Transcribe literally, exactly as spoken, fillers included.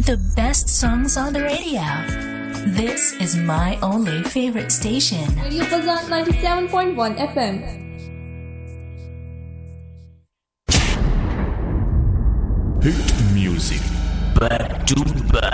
The best songs on the radio. This is my only favorite station. Radio Fazan ninety-seven point one F M. Hit music. Back to back.